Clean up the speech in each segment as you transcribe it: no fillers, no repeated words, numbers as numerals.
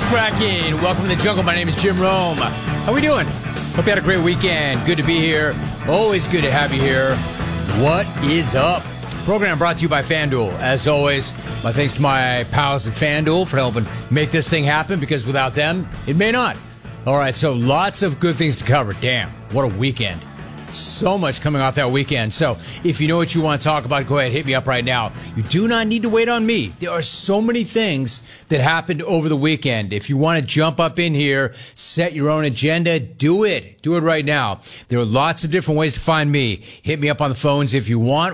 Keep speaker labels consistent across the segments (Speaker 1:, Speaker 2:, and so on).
Speaker 1: cracking? Welcome to the jungle. My name is Jim Rome. How we doing? Hope you had a great weekend. Good to be here. Always good to have you here. What is up? Program brought to you by FanDuel. As always, my thanks to my pals at FanDuel for helping make this thing happen, because without them, it may not. All right, so lots of good things to cover. Damn, what a weekend. So much coming off that weekend. So if you know what you want to talk about, go ahead, hit me up right now. You do not need to wait on me. There are so many things that happened over the weekend. If you want to jump up in here, set your own agenda, do it. Do it right now. There are lots of different ways to find me. Hit me up on the phones if you want.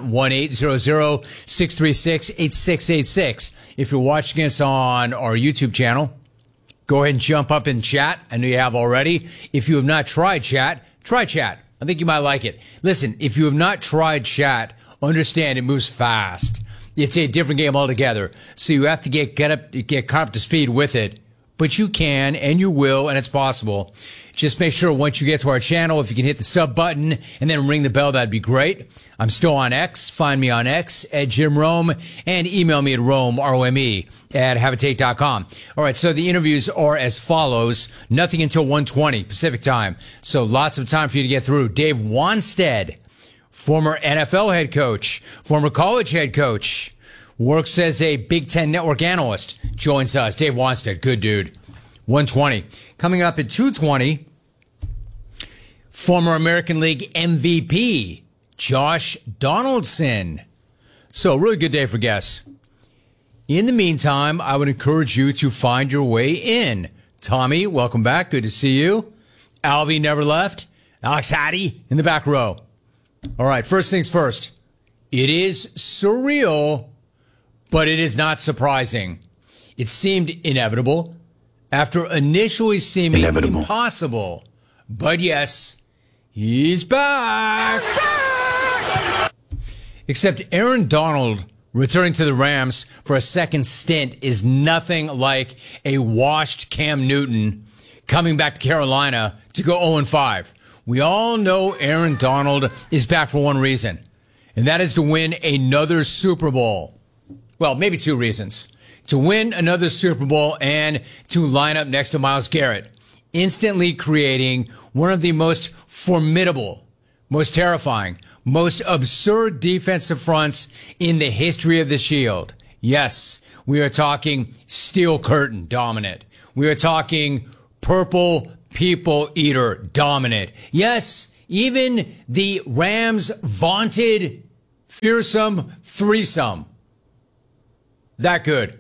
Speaker 1: 1-800-636-8686. If you're watching us on our YouTube channel, go ahead and jump up in chat. I know you have already. If you have not tried chat, try chat. I think you might like it. Listen, if you have not tried chat, understand it moves fast. It's a different game altogether. So you have to get caught up to speed with it. But you can, and you will, and it's possible. Just make sure once you get to our channel, if you can hit the sub button and then ring the bell, that'd be great. I'm still on X. Find me on X at Jim Rome, and email me at Rome, R-O-M-E, at Habitate.com. All right, so the interviews are as follows. Nothing until 1:20 Pacific time. So lots of time for you to get through. Dave Wannstedt, former NFL head coach, former college head coach, works as a Big Ten network analyst, joins us. Dave Wannstedt, good dude. 1:20. Coming up at 2:20, former American League MVP, Josh Donaldson. So, really good day for guests. In the meantime, I would encourage you to find your way in. Tommy, welcome back. Good to see you. Alvy never left. Alex Hattie in the back row. All right, first things first. It is surreal, but it is not surprising. It seemed inevitable after initially seeming impossible. But yes, he's back. Except Aaron Donald returning to the Rams for a second stint is nothing like a washed Cam Newton coming back to Carolina to go 0-5. We all know Aaron Donald is back for one reason, and that is to win another Super Bowl. Well, maybe two reasons. To win another Super Bowl and to line up next to Myles Garrett, instantly creating one of the most formidable, most terrifying, most absurd defensive fronts in the history of the Shield. Yes, we are talking Steel Curtain dominant. We are talking Purple People Eater dominant. Yes, even the Rams' vaunted fearsome threesome. That good.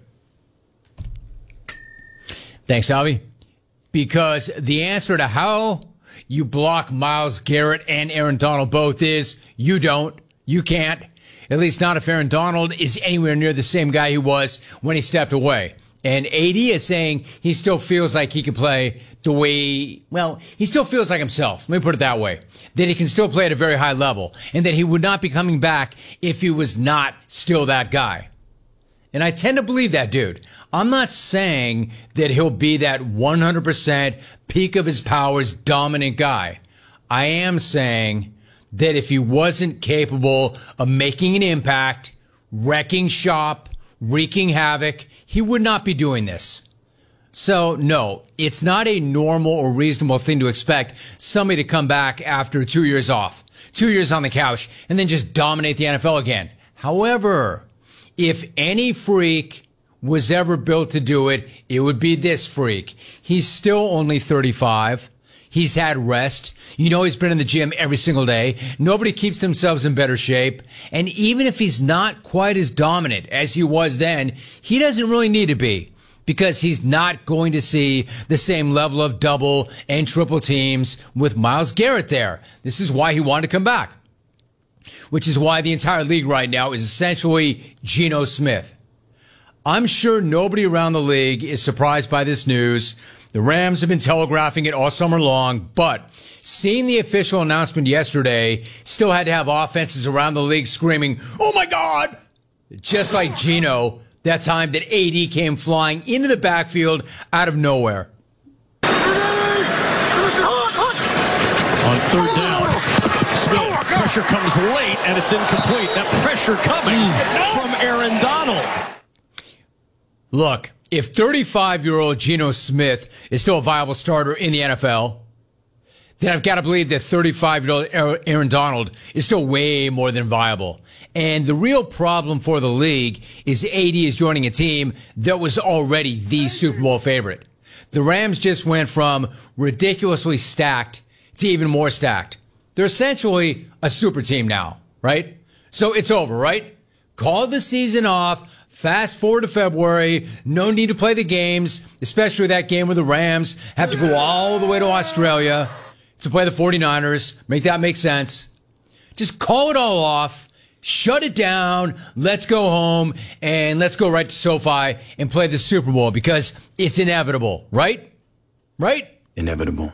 Speaker 1: Thanks, Alvy. Because the answer to how you block Myles Garrett and Aaron Donald both is you don't. You can't. At least not if Aaron Donald is anywhere near the same guy he was when he stepped away. And AD is saying he still feels like he can play the way, well, he still feels like himself. Let me put it that way. That he can still play at a very high level. And that he would not be coming back if he was not still that guy. And I tend to believe that dude. I'm not saying that he'll be that 100% peak of his powers dominant guy. I am saying that if he wasn't capable of making an impact, wrecking shop, wreaking havoc, he would not be doing this. So, no, it's not a normal or reasonable thing to expect somebody to come back after 2 years off, 2 years on the couch, and then just dominate the NFL again. However, if any freak was ever built to do it, it would be this freak. He's still only 35. He's had rest. You know, he's been in the gym every single day. Nobody keeps themselves in better shape. And even if he's not quite as dominant as he was then, he doesn't really need to be, because he's not going to see the same level of double and triple teams with Myles Garrett there. This is why he wanted to come back, which is why the entire league right now is essentially Geno Smith. I'm sure nobody around the league is surprised by this news. The Rams have been telegraphing it all summer long, but seeing the official announcement yesterday still had to have offenses around the league screaming, "Oh my God!" Just like Geno, that time that AD came flying into the backfield out of nowhere.
Speaker 2: On third down, Smith, pressure comes late and it's incomplete. That pressure coming from Aaron Donald.
Speaker 1: Look, if 35-year-old Geno Smith is still a viable starter in the NFL, then I've got to believe that 35-year-old Aaron Donald is still way more than viable. And the real problem for the league is AD is joining a team that was already the Super Bowl favorite. The Rams just went from ridiculously stacked to even more stacked. They're essentially a super team now, right? So it's over, right? Call the season off. Fast forward to February. No need to play the games, especially that game where the Rams have to go all the way to Australia to play the 49ers. Make that make sense. Just call it all off. Shut it down. Let's go home and let's go right to SoFi and play the Super Bowl because it's inevitable, right? Right?
Speaker 3: Inevitable.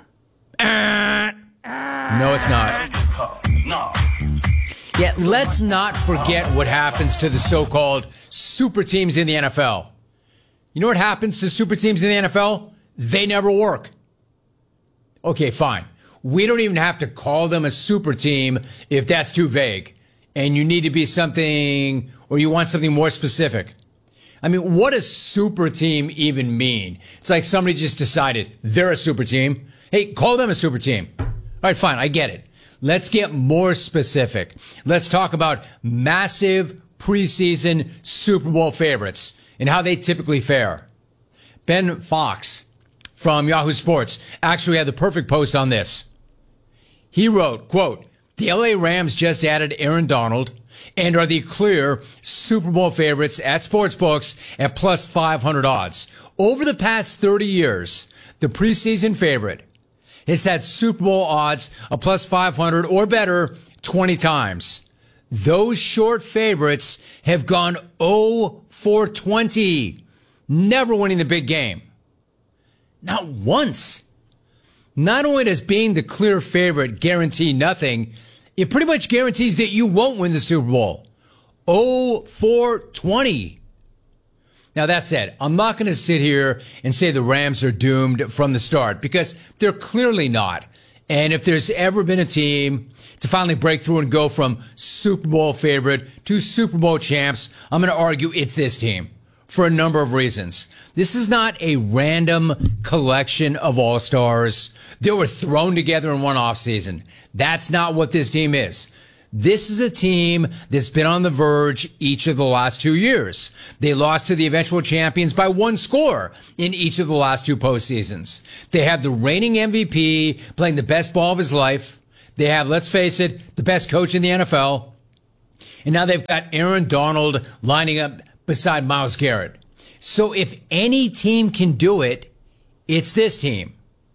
Speaker 1: No, it's not. Yet let's not forget what happens to the so-called super teams in the NFL. You know what happens to super teams in the NFL? They never work. Okay, fine. We don't even have to call them a super team if that's too vague. And you need to be something, or you want something more specific. I mean, what does super team even mean? It's like somebody just decided they're a super team. Hey, call them a super team. All right, fine, I get it. Let's get more specific. Let's talk about massive preseason Super Bowl favorites and how they typically fare. Ben Fox from Yahoo Sports actually had the perfect post on this. He wrote, quote, "The LA Rams just added Aaron Donald and are the clear Super Bowl favorites at sportsbooks at plus 500 odds. Over the past 30 years, the preseason favorite has had Super Bowl odds of plus 500 or better 20 times. Those short favorites have gone 0 for 20, never winning the big game. Not once. Not only does being the clear favorite guarantee nothing, it pretty much guarantees that you won't win the Super Bowl. 0 for 20. Now, that said, I'm not going to sit here and say the Rams are doomed from the start because they're clearly not. And if there's ever been a team to finally break through and go from Super Bowl favorite to Super Bowl champs, I'm going to argue it's this team for a number of reasons. This is not a random collection of all-stars that were thrown together in one offseason. That's not what this team is. This is a team that's been on the verge each of the last 2 years. They lost to the eventual champions by one score in each of the last two postseasons. They have the reigning MVP playing the best ball of his life. They have, let's face it, the best coach in the NFL. And now they've got Aaron Donald lining up beside Myles Garrett. So if any team can do it, it's this team.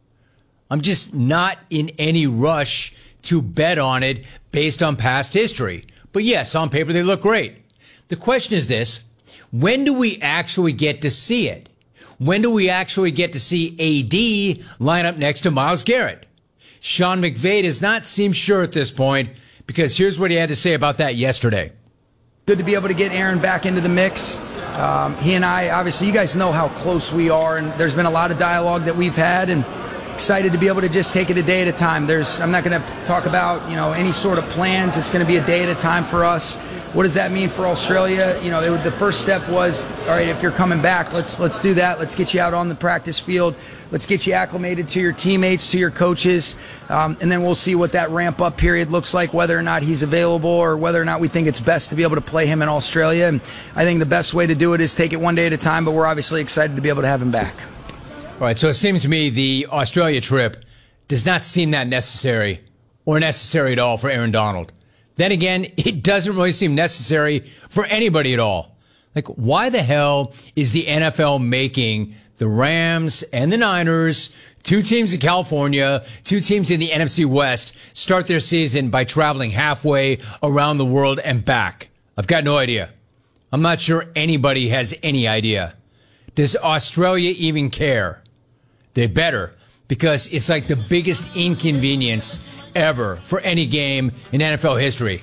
Speaker 1: I'm just not in any rush to bet on it based on past history. But yes, on paper, they look great. The question is this: when do we actually get to see it? When do we actually get to see AD line up next to Myles Garrett? Sean McVay does not seem sure at this point, because here's what he had to say about that yesterday.
Speaker 4: Good to be able to get Aaron back into the mix. He and I, obviously, you guys know how close we are, and there's been a lot of dialogue that we've had, and excited to be able to just take it a day at a time. I'm not going to talk about, any sort of plans. It's going to be a day at a time for us. What does that mean for Australia? The first step was, all right, if you're coming back, let's do that. Let's get you out on the practice field. Let's get you acclimated to your teammates, to your coaches, and then we'll see what that ramp-up period looks like, whether or not he's available or whether or not we think it's best to be able to play him in Australia. And I think the best way to do it is take it one day at a time, but we're obviously excited to be able to have him back.
Speaker 1: All right, so it seems to me the Australia trip does not seem that necessary or necessary at all for Aaron Donald. Then again, it doesn't really seem necessary for anybody at all. Like, why the hell is the NFL making the Rams and the Niners, two teams in California, two teams in the NFC West, start their season by traveling halfway around the world and back? I've got no idea. I'm not sure anybody has any idea. Does Australia even care? They better, because it's like the biggest inconvenience ever for any game in NFL history.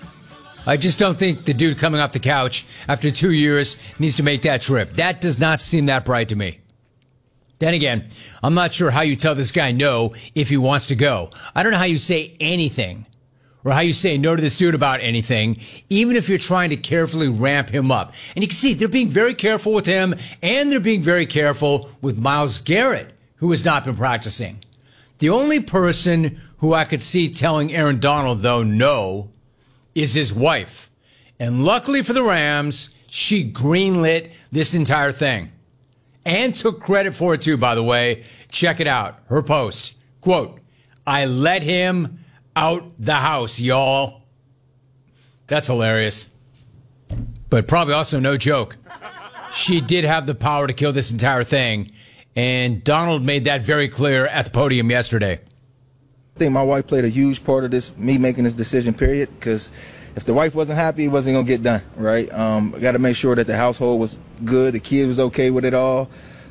Speaker 1: I just don't think the dude coming off the couch after 2 years needs to make that trip. That does not seem that bright to me. Then again, I'm not sure how you tell this guy no if he wants to go. I don't know how you say anything or how you say no to this dude about anything, even if you're trying to carefully ramp him up. And you can see they're being very careful with him, and they're being very careful with Myles Garrett, who has not been practicing. The only person who I could see telling Aaron Donald, though, no, is his wife. And luckily for the Rams, she greenlit this entire thing. And took credit for it, too, by the way. Check it out. Her post. Quote, "I let him out the house, y'all." That's hilarious. But probably also no joke. She did have the power to kill this entire thing. And Donald made that very clear at the podium yesterday.
Speaker 3: I think my wife played a huge part of this, me making this decision, period, because if the wife wasn't happy, it wasn't going to get done, right? I got to make sure that the household was good, the kid was okay with it all,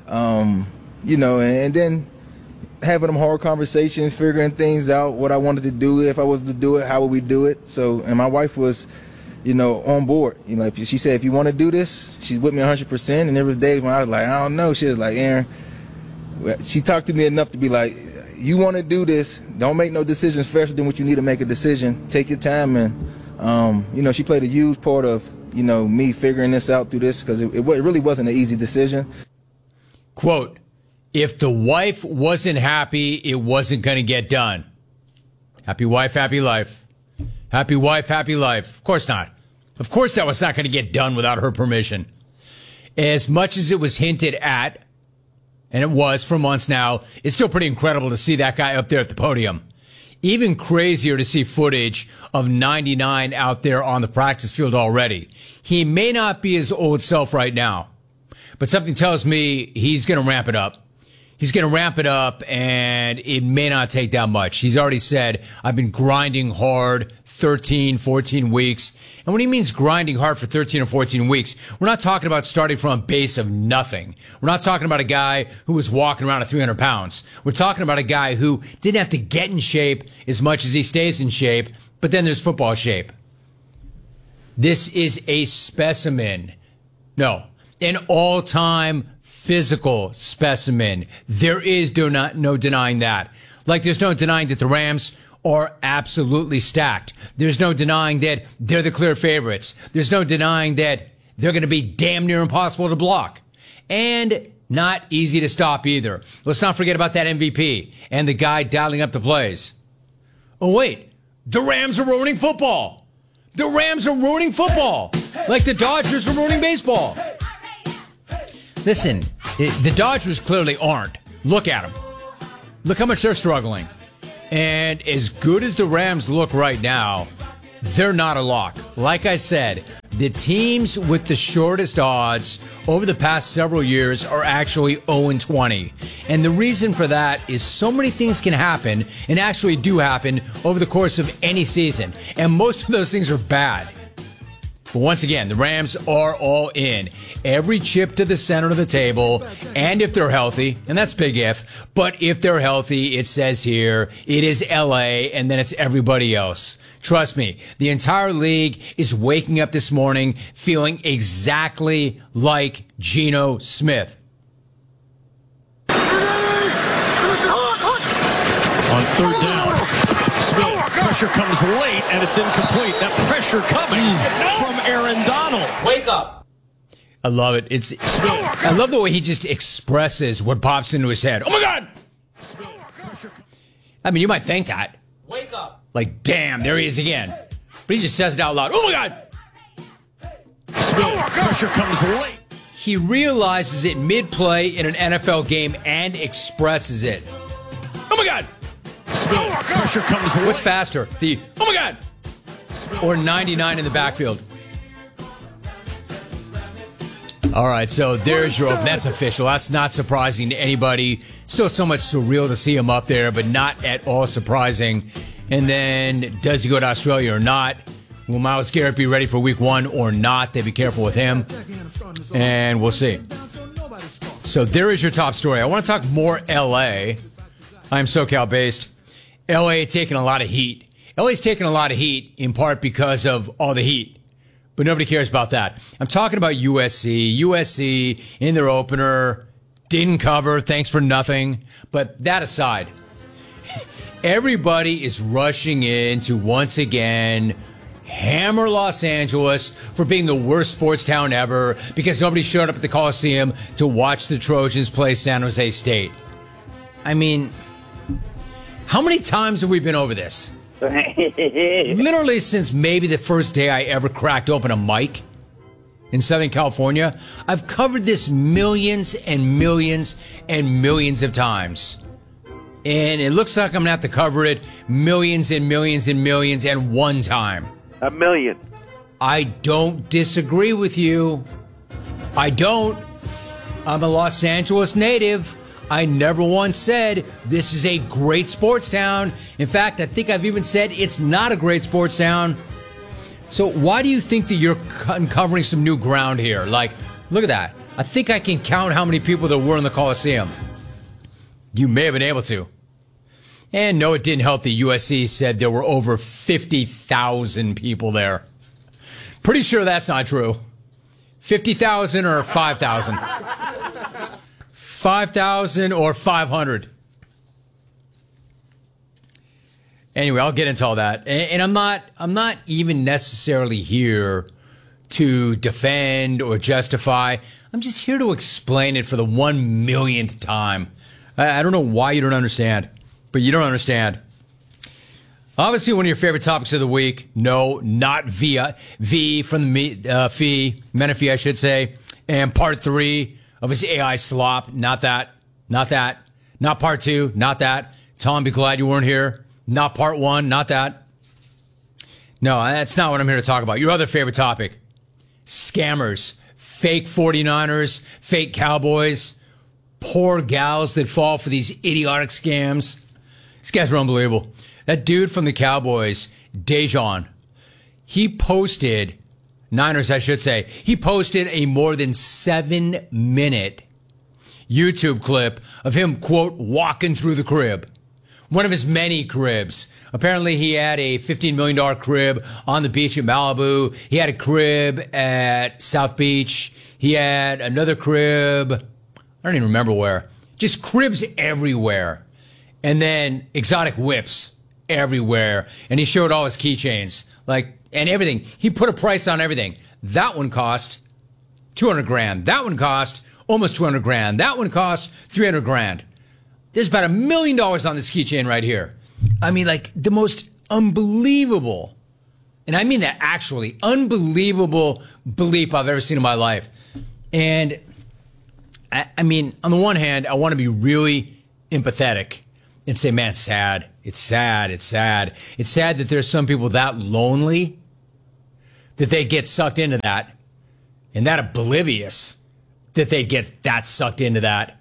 Speaker 3: you know, and then having them hard conversations, figuring things out, what I wanted to do, if I was to do it, how would we do it? So, and my wife was, you know, on board. You know, if she said, if you want to do this, she's with me 100%, and there was days when I was like, I don't know. She was like, Aaron, she talked to me enough to be like, you want to do this, don't make no decisions faster than what you need to make a decision. Take your time. And, you know, she played a huge part of, you know, me figuring this out through this, because it really wasn't an easy decision.
Speaker 1: Quote, "If the wife wasn't happy, it wasn't going to get done." Happy wife, happy life. Happy wife, happy life. Of course not. Of course that was not going to get done without her permission. As much as it was hinted at, and it was for months now, it's still pretty incredible to see that guy up there at the podium. Even crazier to see footage of 99 out there on the practice field already. He may not be his old self right now, but something tells me he's going to ramp it up. He's going to ramp it up, and it may not take that much. He's already said, I've been grinding hard 13, 14 weeks. And when he means grinding hard for 13 or 14 weeks, we're not talking about starting from a base of nothing. We're not talking about a guy who was walking around at 300 pounds. We're talking about a guy who didn't have to get in shape as much as he stays in shape, but then there's football shape. This is a specimen. No, an all-time physical specimen. There is no denying that. Like there's no denying that the Rams are absolutely stacked. There's no denying that they're the clear favorites. There's no denying that they're going to be damn near impossible to block. And not easy to stop either. Let's not forget about that MVP and the guy dialing up the plays. Oh, wait. The Rams are ruining football. The Rams are ruining football. Like the Dodgers are ruining baseball. Listen, the Dodgers clearly aren't. Look at them. Look how much they're struggling. And as good as the Rams look right now, they're not a lock. Like I said, the teams with the shortest odds over the past several years are actually 0-20. And the reason for that is so many things can happen, and actually do happen, over the course of any season. And most of those things are bad. But once again, the Rams are all in. Every chip to the center of the table, and if they're healthy, and that's big if, but if they're healthy, it says here, it is LA, and then it's everybody else. Trust me, the entire league is waking up this morning feeling exactly like Geno Smith.
Speaker 2: On third down, Smith, pressure comes late, and it's incomplete. That pressure coming from Aaron Donald.
Speaker 5: Wake up.
Speaker 1: I love it. I love the way he just expresses what pops into his head. Oh my God! I mean, you might think that.
Speaker 5: Wake up.
Speaker 1: Like, damn, there he is again. But he just says it out loud. Oh my God!
Speaker 2: Pressure comes late.
Speaker 1: He realizes it mid-play in an NFL game and expresses it. Oh my God!
Speaker 2: Pressure comes late.
Speaker 1: What's faster? The oh my God! Or 99 in the backfield? All right, so there's your open. That's official. That's not surprising to anybody. Still somewhat surreal to see him up there, but not at all surprising. And then, does he go to Australia or not? Will Myles Garrett be ready for week 1 or not? They be careful with him. And we'll see. So there is your top story. I want to talk more L.A. I'm SoCal-based. L.A. taking a lot of heat. L.A.'s taking a lot of heat in part because of all the heat. But nobody cares about that. I'm talking about USC. USC in their opener didn't cover. Thanks for nothing. But that aside, Everybody is rushing in to once again hammer Los Angeles for being the worst sports town ever because nobody showed up at the Coliseum to watch the Trojans play San Jose State. I mean, how many times have we been over this? Literally since maybe the first day I ever cracked open a mic in Southern California. I've covered this millions and millions and millions of times. And it looks like I'm going to have to cover it millions and millions and millions and one time.
Speaker 5: A million.
Speaker 1: I don't disagree with you. I don't. I'm a Los Angeles native. I never once said this is a great sports town. In fact, I think I've even said it's not a great sports town. So why do you think that you're uncovering some new ground here? Like, look at that. I think I can count how many people there were in the Coliseum. You may have been able to. And no, it didn't help that USC said there were over 50,000 people there. Pretty sure that's not true. 50,000 or 5,000? 5,000 or 500? Anyway, I'll get into all that. And I'm not even necessarily here to defend or justify. I'm just here to explain it for the 1 millionth time. I don't know why you don't understand, but you don't understand. Obviously, one of your favorite topics of the week. No, not V from the Menifee, I should say. And part 3 of his AI slop. Not that. Not part 2. Not that. Tom, be glad you weren't here. Not part 1. Not that. No, that's not what I'm here to talk about. Your other favorite topic. Scammers. Fake 49ers. Fake Cowboys. Poor gals that fall for these idiotic scams. These guys are unbelievable. That dude from the Cowboys, Dejan, he posted, Niners I should say, he posted a more than 7-minute YouTube clip of him, quote, walking through the crib. One of his many cribs. Apparently he had a $15 million crib on the beach at Malibu. He had a crib at South Beach. He had another crib, I don't even remember where. Just cribs everywhere. And then exotic whips everywhere. And he showed all his keychains, like, and everything. He put a price on everything. That one cost $200,000. That one cost almost $200,000. That one cost $300,000. There's about $1 million on this keychain right here. I mean, like, the most unbelievable, and I mean that actually, unbelievable bleep I've ever seen in my life. And I mean, on the one hand, I want to be really empathetic and say, man, it's sad. It's sad. It's sad. It's sad that there's some people that lonely that they get sucked into that, and that oblivious that they get that sucked into that.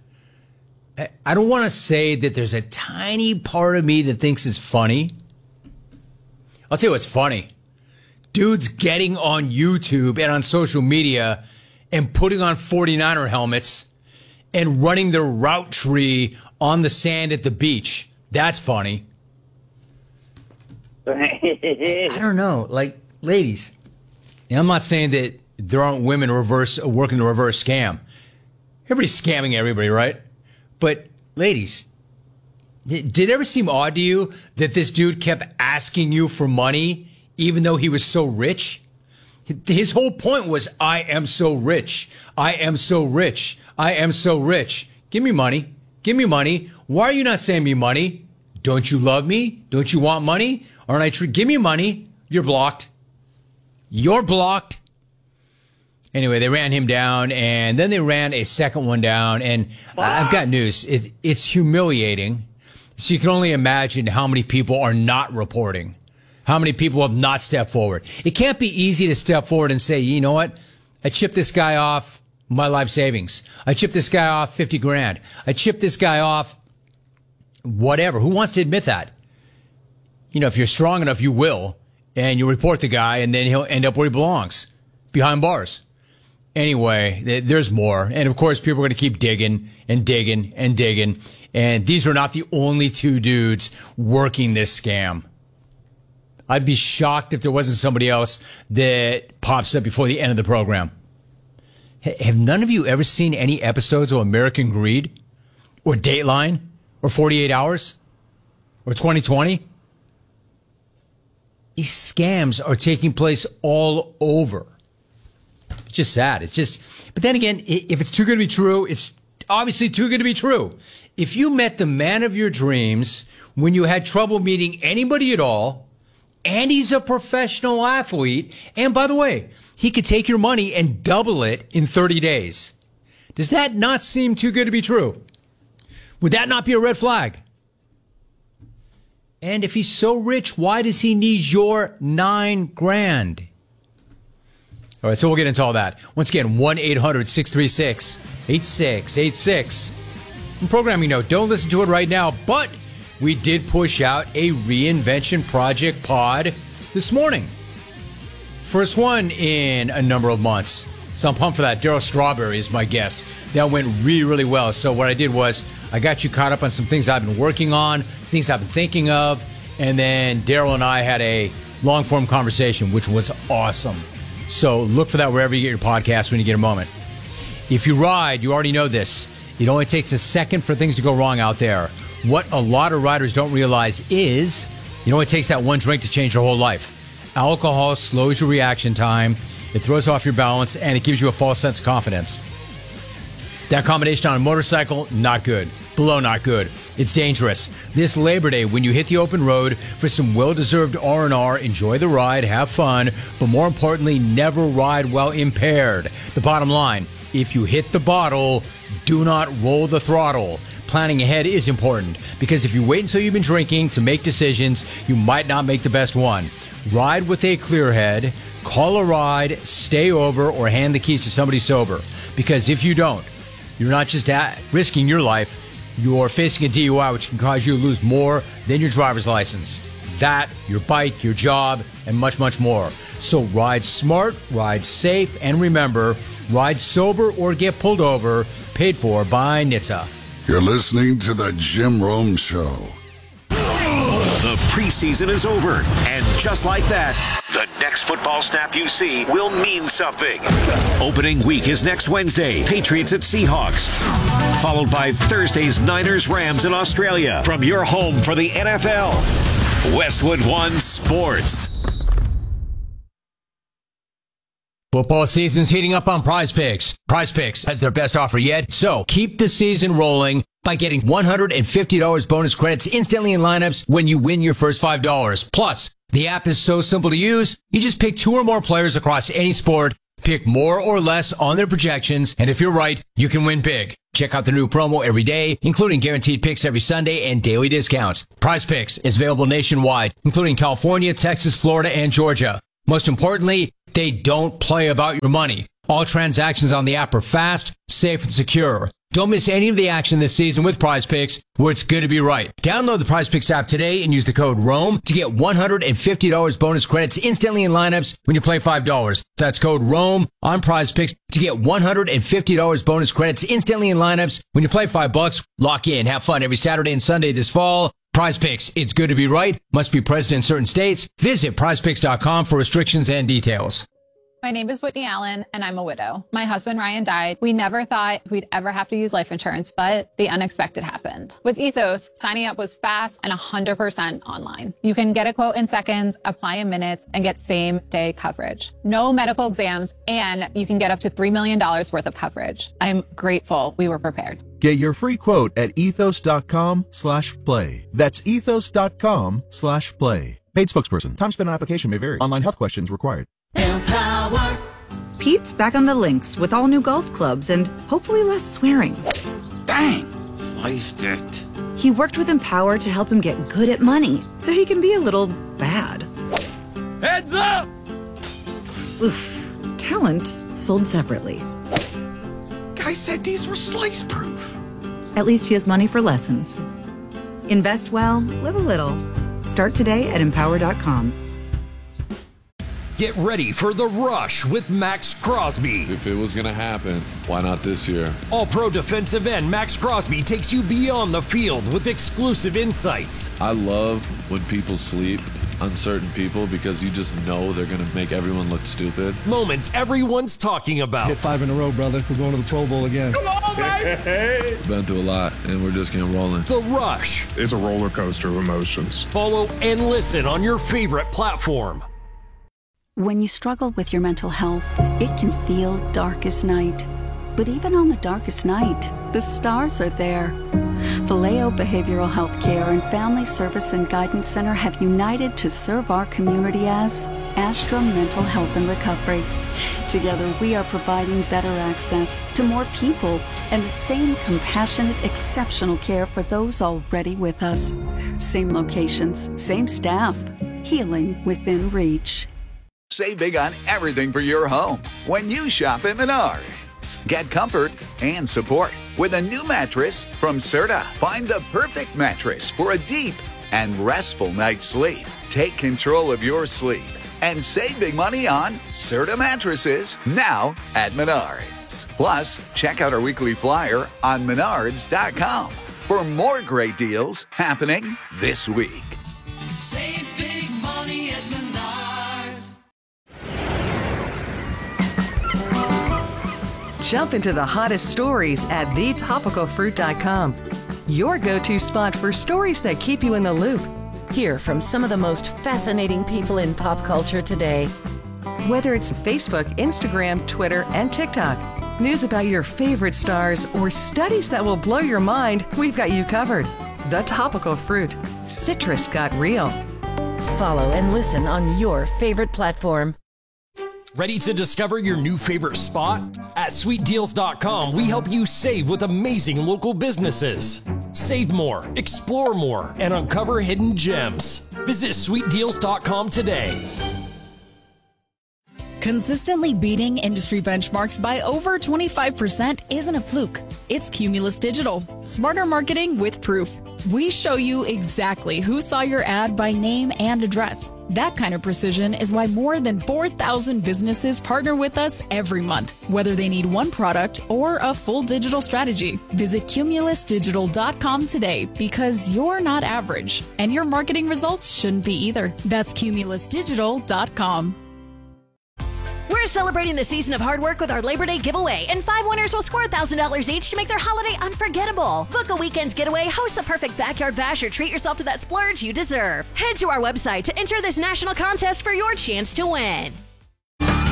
Speaker 1: I don't want to say that there's a tiny part of me that thinks it's funny. I'll tell you what's funny. Dudes getting on YouTube and on social media and putting on 49er helmets and running their route tree on the sand at the beach. That's funny. I don't know. Like, ladies, and I'm not saying that there aren't women working the reverse scam. Everybody's scamming everybody, right? But, ladies, did it ever seem odd to you that this dude kept asking you for money even though he was so rich? His whole point was, I am so rich. I am so rich. I am so rich. Give me money. Give me money. Why are you not sending me money? Don't you love me? Don't you want money? Aren't I give me money. You're blocked. You're blocked. Anyway, they ran him down, and then they ran a second one down, and I've got news. It's humiliating. So you can only imagine how many people are not reporting, how many people have not stepped forward. It can't be easy to step forward and say, you know what? I chipped this guy off my life savings. I chipped this guy off $50,000. I chipped this guy off whatever. Who wants to admit that? You know, if you're strong enough, you will, and you report the guy, and then he'll end up where he belongs, behind bars. Anyway, there's more. And of course, people are going to keep digging and digging and digging. And these are not the only two dudes working this scam. I'd be shocked if there wasn't somebody else that pops up before the end of the program. Have none of you ever seen any episodes of American Greed or Dateline or 48 Hours? or 2020? These scams are taking place all over. It's just sad. But then again, if it's too good to be true, it's obviously too good to be true. If you met the man of your dreams when you had trouble meeting anybody at all, and he's a professional athlete, and by the way, he could take your money and double it in 30 days. Does that not seem too good to be true? Would that not be a red flag? And if he's so rich, why does he need your $9,000? All right, so we'll get into all that. Once again, 1-800-636-8686. And programming note, don't listen to it right now, but we did push out a Reinvention Project pod this morning. First one in a number of months. So I'm pumped for that. Daryl Strawberry is my guest. That went really, really well. So what I did was I got you caught up on some things I've been working on, things I've been thinking of, and then Daryl and I had a long-form conversation, which was awesome. So look for that wherever you get your podcast when you get a moment. If you ride, you already know this. It only takes a second for things to go wrong out there. What a lot of riders don't realize is it only takes that one drink to change your whole life. Alcohol slows your reaction time, it throws off your balance, and it gives you a false sense of confidence. That combination on a motorcycle, not good. Below, not good. It's dangerous. This Labor Day, when you hit the open road for some well-deserved R&R, enjoy the ride, have fun, but more importantly, never ride while impaired. The bottom line, if you hit the bottle, do not roll the throttle. Planning ahead is important, because if you wait until you've been drinking to make decisions, you might not make the best one. Ride with a clear head, call a ride, stay over, or hand the keys to somebody sober. Because if you don't, you're not just risking your life, you're facing a DUI, which can cause you to lose more than your driver's license. That, your bike, your job, and much, much more. So ride smart, ride safe, and remember, ride sober or get pulled over, paid for by NHTSA.
Speaker 5: You're listening to The Jim Rome Show.
Speaker 6: The preseason is over, and just like that, the next football snap you see will mean something. Opening week is next Wednesday, Patriots at Seahawks, followed by Thursday's Niners-Rams in Australia. From your home for the NFL, Westwood One Sports.
Speaker 1: Football season's heating up on Prize Picks. Prize Picks has their best offer yet, so keep the season rolling by getting $150 bonus credits instantly in lineups when you win your first $5. Plus, the app is so simple to use, you just pick 2 or more players across any sport, pick more or less on their projections, and if you're right, you can win big. Check out the new promo every day, including guaranteed picks every Sunday and daily discounts. Prize Picks is available nationwide, including California, Texas, Florida, and Georgia. Most importantly, they don't play about your money. All transactions on the app are fast, safe, and secure. Don't miss any of the action this season with Prize Picks, where it's good to be right. Download the Prize Picks app today and use the code ROME to get $150 bonus credits instantly in lineups when you play $5. That's code ROME on Prize Picks to get $150 bonus credits instantly in lineups when you play $5. Lock in, have fun every Saturday and Sunday this fall. Prize Picks, it's good to be right. Must be present in certain states. Visit prizepicks.com for restrictions and details.
Speaker 7: My name is Whitney Allen, and I'm a widow. My husband, Ryan, died. We never thought we'd ever have to use life insurance, but the unexpected happened. With Ethos, signing up was fast and 100% online. You can get a quote in seconds, apply in minutes, and get same-day coverage. No medical exams, and you can get up to $3 million worth of coverage. I'm grateful we were prepared.
Speaker 8: Get your free quote at ethos.com/play. That's ethos.com/play. Paid spokesperson. Time spent on application may vary. Online health questions required.
Speaker 9: Empower. Pete's back on the links with all new golf clubs and hopefully less swearing.
Speaker 10: Dang, sliced it.
Speaker 9: He worked with Empower to help him get good at money so he can be a little bad.
Speaker 10: Heads up!
Speaker 9: Oof. Talent sold separately.
Speaker 10: Guy said these were slice proof.
Speaker 9: At least he has money for lessons. Invest well, live a little. Start today at empower.com.
Speaker 11: Get ready for the rush with Max Crosby.
Speaker 12: If it was going to happen, why not this year?
Speaker 11: All-pro defensive end Max Crosby takes you beyond the field with exclusive insights.
Speaker 12: I love when people sleep. uncertain people because you just know they're going to make everyone look stupid.
Speaker 11: Moments everyone's talking about.
Speaker 13: Hit 5 in a row, brother. We're going to the Pro Bowl again.
Speaker 12: Come on, baby! We've been through a lot, and we're just getting rolling.
Speaker 11: The Rush.
Speaker 14: It's a roller coaster of emotions.
Speaker 11: Follow and listen on your favorite platform.
Speaker 15: When you struggle with your mental health, it can feel dark as night. But even on the darkest night, the stars are there. Vallejo Behavioral Health Care and Family Service and Guidance Center have united to serve our community as Astra Mental Health and Recovery. Together, we are providing better access to more people and the same compassionate, exceptional care for those already with us. Same locations, same staff, healing within reach.
Speaker 16: Save big on everything for your home when you shop at Menards. Get comfort and support with a new mattress from Serta. Find the perfect mattress for a deep and restful night's sleep. Take control of your sleep and save big money on Serta mattresses now at Menards. Plus, check out our weekly flyer on Menards.com for more great deals happening this week.
Speaker 17: Save big money at Menards.
Speaker 18: Jump into the hottest stories at thetopicalfruit.com. Your go-to spot for stories that keep you in the loop.
Speaker 19: Hear from some of the most fascinating people in pop culture today.
Speaker 18: Whether it's Facebook, Instagram, Twitter, and TikTok, news about your favorite stars, or studies that will blow your mind, we've got you covered. The Topical Fruit. Citrus got real.
Speaker 19: Follow and listen on your favorite platform.
Speaker 11: Ready to discover your new favorite spot? At sweetdeals.com, we help you save with amazing local businesses. Save more, explore more, and uncover hidden gems. Visit sweetdeals.com today.
Speaker 20: Consistently beating industry benchmarks by over 25% isn't a fluke. It's Cumulus Digital. Smarter marketing with proof. We show you exactly who saw your ad by name and address. That kind of precision is why more than 4,000 businesses partner with us every month, whether they need one product or a full digital strategy. Visit cumulusdigital.com today because you're not average, and your marketing results shouldn't be either. That's cumulusdigital.com.
Speaker 21: We're celebrating the season of hard work with our Labor Day giveaway, and 5 winners will score $1,000 each to make their holiday unforgettable. Book a weekend getaway, host the perfect backyard bash, or treat yourself to that splurge you deserve. Head to our website to enter this national contest for your chance to win.